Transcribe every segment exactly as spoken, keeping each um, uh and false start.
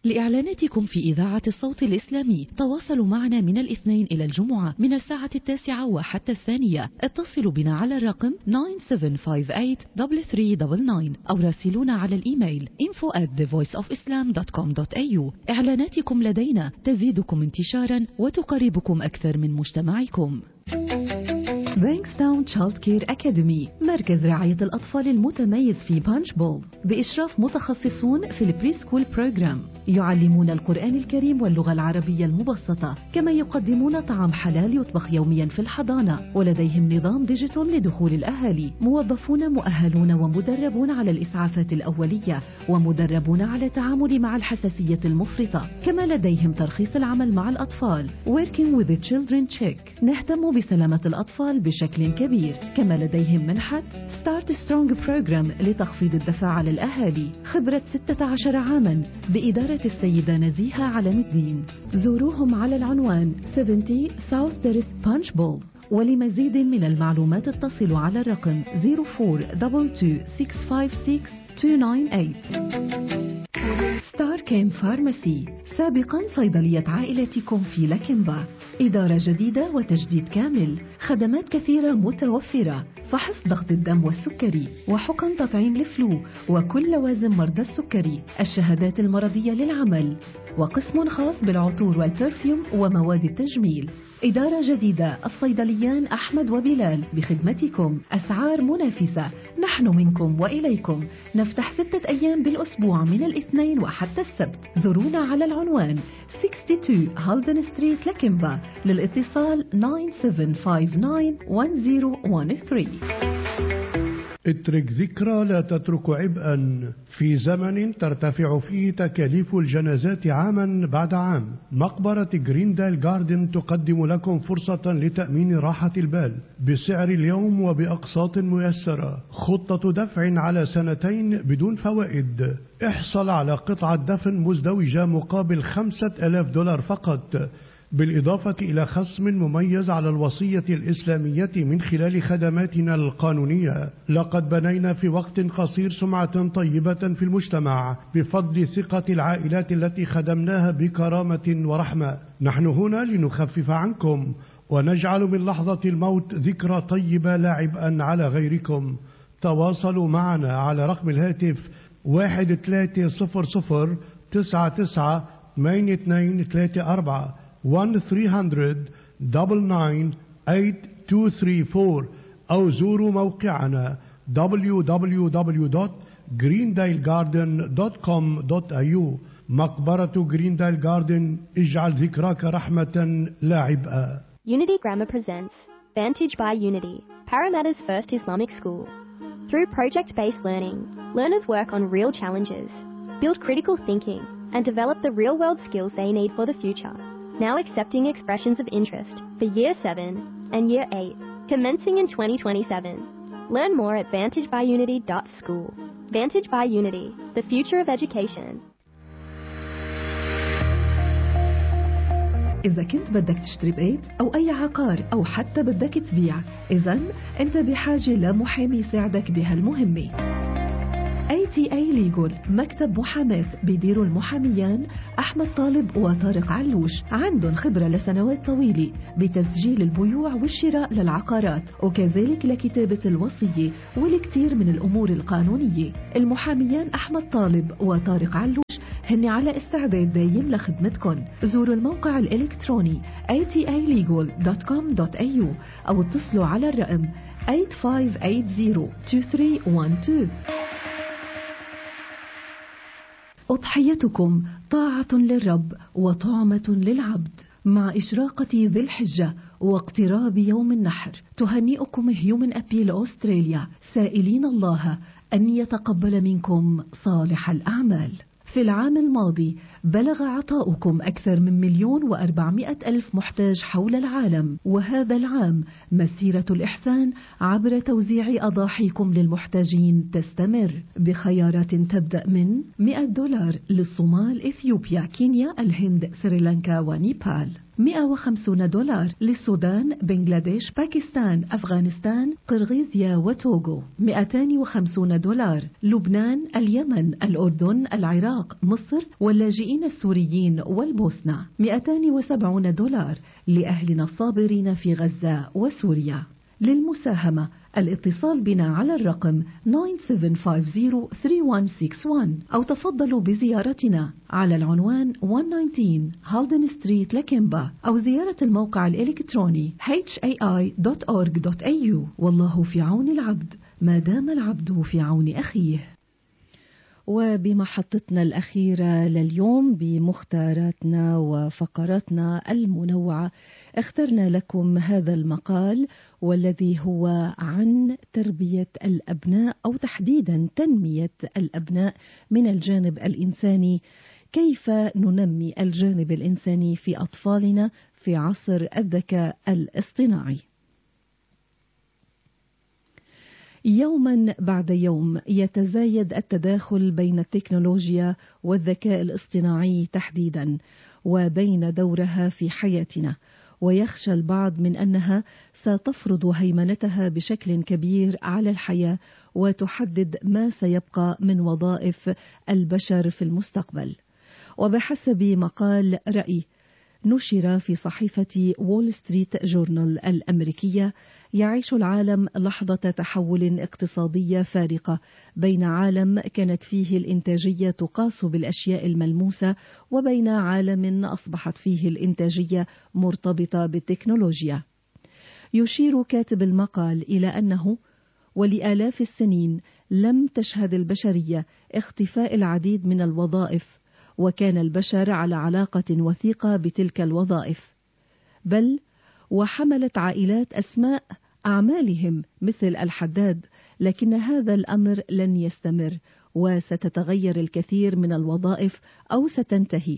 لإعلاناتكم في إذاعة الصوت الإسلامي تواصلوا معنا من الاثنين إلى الجمعة من الساعة التاسعة وحتى الثانية. اتصلوا بنا على الرقم nine seven five eight three three nine nine أو راسلونا على الإيميل info at the voice of islam dot com dot a u. إعلاناتكم لدينا تزيدكم انتشارا وتقربكم أكثر من مجتمعكم. بانكستاون تشايلد كير أكاديمي، مركز رعاية الأطفال المتميز في بانش بول بإشراف متخصصون في البري سكول بروجرام، يعلمون القرآن الكريم واللغة العربية المبسطة، كما يقدمون طعام حلال يطبخ يوميا في الحضانة، ولديهم نظام ديجيتال لدخول الأهالي، موظفون مؤهلون ومدربون على الإسعافات الأولية، ومدربون على التعامل مع الحساسية المفرطة، كما لديهم ترخيص العمل مع الأطفال Working with the Children Check. نهتم بسلامة الأطفال بشكل كبير، كما لديهم منحة Start Strong Program لتخفيض الدفع على الأهالي. خبرة ستة عشر عاما بإدارة السيدة نزيهة علم الدين. زوروهم على العنوان سبعين South Terrace Punch Bowl. ولمزيد من المعلومات اتصلوا على الرقم zero four two two six five six two nine eight. ستار كيم فارماسي، سابقا صيدلية عائلتكم في لكنبا، إدارة جديدة وتجديد كامل، خدمات كثيرة متوفرة، فحص ضغط الدم والسكري، وحقن تطعيم لفلو وكل لوازم مرضى السكري، الشهادات المرضية للعمل، وقسم خاص بالعطور والبرفيوم ومواد التجميل. إدارة جديدة، الصيدليان أحمد وبلال بخدمتكم، أسعار منافسة، نحن منكم وإليكم، نفتح ستة أيام بالأسبوع من الاثنين وحتى السبت. زورونا على العنوان ستة وستين هالدن ستريت لكنبا، للاتصال nine seven five nine one zero one three. اترك ذكرى لا تترك عبئا. في زمن ترتفع فيه تكاليف الجنازات عاما بعد عام، مقبرة جريندايل جاردن تقدم لكم فرصة لتأمين راحة البال بسعر اليوم وبأقساط ميسرة. خطة دفع على سنتين بدون فوائد. احصل على قطعة دفن مزدوجة مقابل خمسة آلاف دولار فقط، بالإضافة إلى خصم مميز على الوصية الإسلامية من خلال خدماتنا القانونية. لقد بنينا في وقت قصير سمعة طيبة في المجتمع بفضل ثقة العائلات التي خدمناها بكرامة ورحمة. نحن هنا لنخفف عنكم ونجعل من لحظة الموت ذكرى طيبة لا عبئا على غيركم. تواصلوا معنا على رقم الهاتف واحد ثلاثة صفر صفر تسعة تسعة ثمانية اثنين ثلاثة أربعة one three hundred nine nine eight two three four أو زوروا موقعنا w w w dot greendale garden dot com dot a u. مقبرة جريندايل جاردن، اجعل ذكراك رحمة لا عبئا. Unity Grammar presents Vantage by Unity, Parramatta's first Islamic school. Through project-based learning, learners work on real challenges, build critical thinking, and develop the real-world skills they need for the future. Now accepting expressions of interest for Year seven and Year eight, commencing in twenty twenty-seven. Learn more at vantage by unity dot school. Vantage by Unity, the future of education. إذا كنت بدك تشتري بيت أو أي عقار أو حتى بدك تبيع، إذن أنت بحاجة لمحامي يساعدك بهالمهمة. إيه تي إيه Legal، مكتب محاماة بيديروا المحاميان أحمد طالب وطارق علوش، عندهم خبرة لسنوات طويلة بتسجيل البيوع والشراء للعقارات، وكذلك لكتابة الوصية والكثير من الأمور القانونية. المحاميان أحمد طالب وطارق علوش هن على استعداد دايم لخدمتكم. زوروا الموقع الإلكتروني إيه تي إيه legal dot com dot a u أو اتصلوا على الرقم eight five eight zero two three one two. أضحيتكم طاعة للرب وطعمة للعبد. مع إشراقة ذي الحجة واقتراب يوم النحر، تهنئكم هيومن أبيل أستراليا سائلين الله أن يتقبل منكم صالح الأعمال. في العام الماضي بلغ عطاؤكم أكثر من مليون وأربعمائة ألف محتاج حول العالم، وهذا العام مسيرة الإحسان عبر توزيع أضاحيكم للمحتاجين تستمر بخيارات تبدأ من مئة دولار للصومال، إثيوبيا، كينيا، الهند، سريلانكا ونيبال. مئة وخمسين دولار. للسودان، بنغلاديش، باكستان، أفغانستان، قرغيزيا وتوغو مئتين وخمسين دولار. لبنان، اليمن، الأردن، العراق، مصر واللاجئين السوريين والبوسنة مئتين وسبعين دولار لأهلنا الصابرين في غزة وسوريا. للمساهمة الاتصال بنا على الرقم تسعة سبعة خمسة صفر ثلاثة واحد ستة واحد أو تفضلوا بزيارتنا على العنوان مئة وتسعة عشر هالدن ستريت لكيمبا أو زيارة الموقع الإلكتروني إتش إيه آي دوت أورج دوت إيه يو. والله في عون العبد ما دام العبد في عون أخيه. وبمحطتنا الأخيرة لليوم بمختاراتنا وفقراتنا المنوعة اخترنا لكم هذا المقال، والذي هو عن تربية الأبناء أو تحديدا تنمية الأبناء من الجانب الإنساني. كيف ننمي الجانب الإنساني في أطفالنا في عصر الذكاء الاصطناعي؟ يوما بعد يوم يتزايد التداخل بين التكنولوجيا والذكاء الاصطناعي تحديدا وبين دورها في حياتنا، ويخشى البعض من أنها ستفرض هيمنتها بشكل كبير على الحياة وتحدد ما سيبقى من وظائف البشر في المستقبل. وبحسب مقال رأي نشر في صحيفة وول ستريت جورنال الأمريكية، يعيش العالم لحظة تحول اقتصادية فارقة بين عالم كانت فيه الإنتاجية تقاس بالأشياء الملموسة وبين عالم أصبحت فيه الإنتاجية مرتبطة بالتكنولوجيا. يشير كاتب المقال إلى أنه ولآلاف السنين لم تشهد البشرية اختفاء العديد من الوظائف، وكان البشر على علاقة وثيقة بتلك الوظائف، بل وحملت عائلات أسماء أعمالهم مثل الحداد، لكن هذا الأمر لن يستمر وستتغير الكثير من الوظائف أو ستنتهي،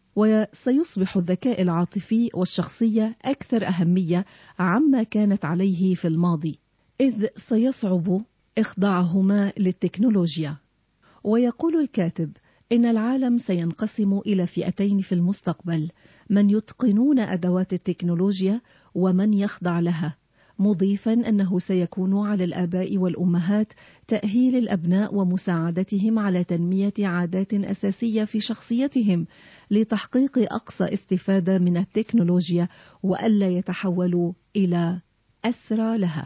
وسيصبح الذكاء العاطفي والشخصية أكثر أهمية عما كانت عليه في الماضي، إذ سيصعب إخضاعهما للتكنولوجيا. ويقول الكاتب إن العالم سينقسم إلى فئتين في المستقبل: من يتقنون أدوات التكنولوجيا ومن يخضع لها، مضيفا أنه سيكون على الآباء والأمهات تأهيل الأبناء ومساعدتهم على تنمية عادات أساسية في شخصيتهم لتحقيق أقصى استفادة من التكنولوجيا وألا يتحولوا إلى أسرى لها.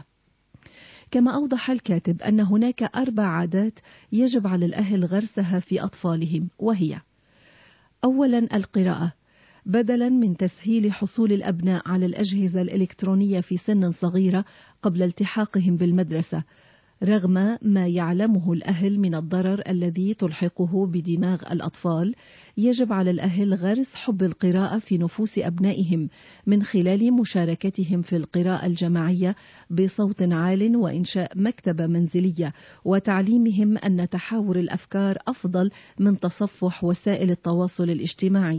كما أوضح الكاتب أن هناك أربع عادات يجب على الأهل غرسها في أطفالهم، وهي: أولا القراءة، بدلا من تسهيل حصول الأبناء على الأجهزة الإلكترونية في سن صغيرة قبل التحاقهم بالمدرسة، رغم ما يعلمه الأهل من الضرر الذي تلحقه بدماغ الأطفال، يجب على الأهل غرس حب القراءة في نفوس أبنائهم من خلال مشاركتهم في القراءة الجماعية بصوت عال وإنشاء مكتبة منزلية وتعليمهم أن تحاور الأفكار أفضل من تصفح وسائل التواصل الاجتماعي.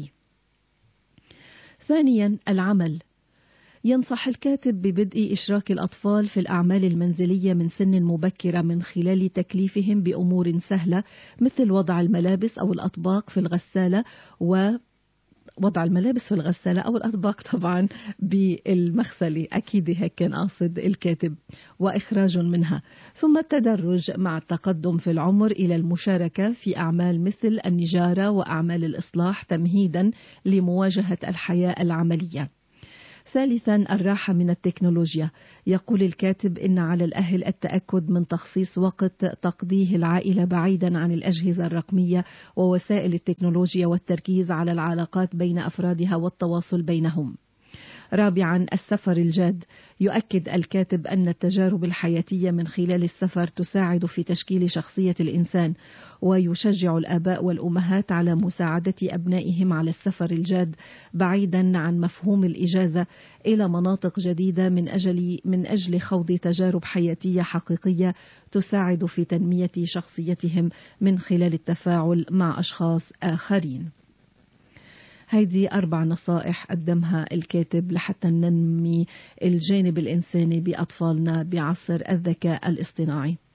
ثانيا العمل، ينصح الكاتب ببدء إشراك الأطفال في الأعمال المنزلية من سن مبكرة من خلال تكليفهم بأمور سهلة مثل وضع الملابس أو الأطباق في الغسالة و وضع الملابس في الغسالة أو الأطباق طبعا بالمغسلة، أكيد هيك كان قاصد الكاتب، وإخراج منها، ثم التدرج مع التقدم في العمر إلى المشاركة في أعمال مثل النجارة وأعمال الإصلاح تمهيدا لمواجهة الحياة العملية. ثالثا الراحة من التكنولوجيا، يقول الكاتب إن على الأهل التأكد من تخصيص وقت تقضيه العائلة بعيدا عن الأجهزة الرقمية ووسائل التكنولوجيا والتركيز على العلاقات بين أفرادها والتواصل بينهم. رابعا السفر الجاد، يؤكد الكاتب أن التجارب الحياتية من خلال السفر تساعد في تشكيل شخصية الإنسان، ويشجع الآباء والأمهات على مساعدة أبنائهم على السفر الجاد بعيدا عن مفهوم الإجازة إلى مناطق جديدة من أجل من أجل خوض تجارب حياتية حقيقية تساعد في تنمية شخصيتهم من خلال التفاعل مع أشخاص آخرين. هيدي أربع نصائح قدمها الكاتب لحتى ننمي الجانب الإنساني بأطفالنا بعصر الذكاء الاصطناعي.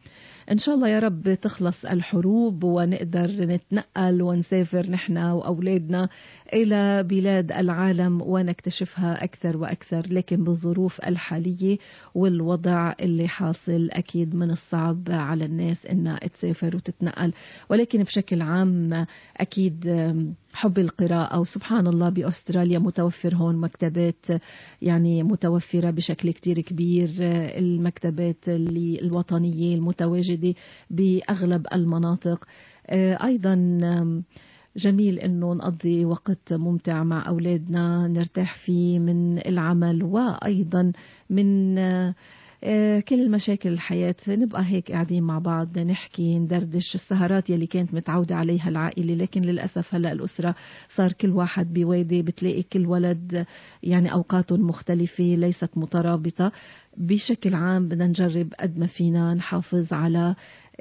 إن شاء الله يا رب تخلص الحروب ونقدر نتنقل ونسافر نحن وأولادنا إلى بلاد العالم ونكتشفها أكثر وأكثر، لكن بالظروف الحالية والوضع اللي حاصل أكيد من الصعب على الناس إنها تسافر وتتنقل. ولكن بشكل عام أكيد حب القراءة، وسبحان الله بأستراليا متوفر هون مكتبات يعني متوفرة بشكل كتير كبير، المكتبات اللي الوطنية المتواجدة بأغلب المناطق. أيضا جميل إنه نقضي وقت ممتع مع أولادنا نرتاح فيه من العمل وأيضا من كل مشاكل الحياة، نبقى هيك قاعدين مع بعض نحكي ندردش. السهرات يلي كانت متعودة عليها العائلة، لكن للأسف هلأ الأسرة صار كل واحد بوادي، بتلاقي كل ولد يعني أوقات مختلفة ليست مترابطة. بشكل عام بدنا نجرب قد ما فينا نحافظ على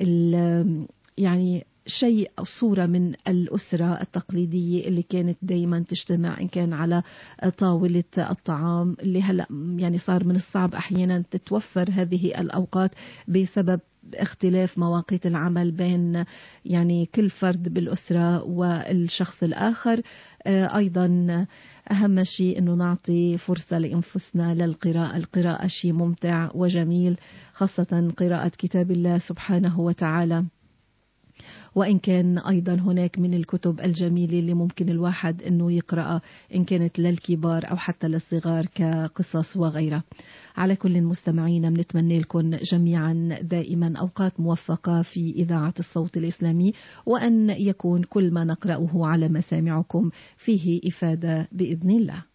يعني شيء أو صورة من الأسرة التقليدية اللي كانت دايما تجتمع، إن كان على طاولة الطعام، اللي هلأ يعني صار من الصعب أحيانا تتوفر هذه الأوقات بسبب اختلاف مواقيت العمل بين يعني كل فرد بالأسرة والشخص الآخر. أيضا أهم شيء أنه نعطي فرصة لأنفسنا للقراءة. القراءة شيء ممتع وجميل، خاصة قراءة كتاب الله سبحانه وتعالى، وإن كان أيضا هناك من الكتب الجميلة اللي ممكن الواحد أنه يقرأ إن كانت للكبار أو حتى للصغار كقصص وغيرها. على كل المستمعين بنتمنى لكم جميعا دائما أوقات موفقة في إذاعة الصوت الإسلامي، وأن يكون كل ما نقرأه على مسامعكم فيه إفادة بإذن الله.